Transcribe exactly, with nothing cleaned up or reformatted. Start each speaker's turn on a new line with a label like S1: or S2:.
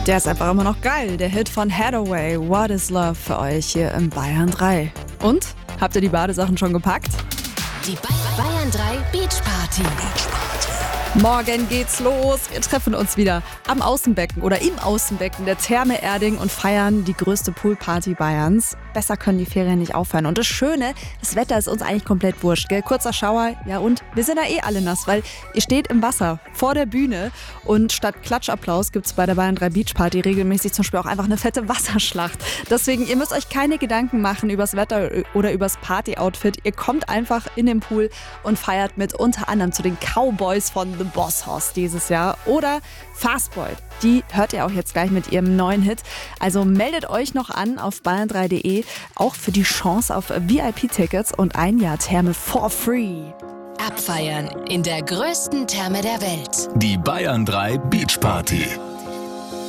S1: Der ist einfach immer noch geil. Der Hit von Hathaway, What is Love, für euch hier im Bayern drei. Und? Habt ihr die Badesachen schon gepackt?
S2: Die Bayern drei Beach Party.
S1: Morgen geht's los. Wir treffen uns wieder am Außenbecken oder im Außenbecken der Therme Erding und feiern die größte Poolparty Bayerns. Besser können die Ferien nicht aufhören. Und das Schöne, das Wetter ist uns eigentlich komplett wurscht, gell? Kurzer Schauer, ja und? Wir sind da eh alle nass, weil ihr steht im Wasser vor der Bühne und statt Klatschapplaus gibt's bei der Bayern drei Beach Party regelmäßig zum Beispiel auch einfach eine fette Wasserschlacht. Deswegen, ihr müsst euch keine Gedanken machen übers Wetter oder übers Party-Outfit. Ihr kommt einfach in den Pool und feiert mit unter anderem zu den Cowboys von The Boss Hoss dieses Jahr oder Fastboy. Die hört ihr auch jetzt gleich mit ihrem neuen Hit. Also meldet euch noch an auf bayern drei punkt de, auch für die Chance auf V I P-Tickets und ein Jahr Therme for free.
S2: Abfeiern in der größten Therme der Welt.
S3: Die Bayern drei Beach Party.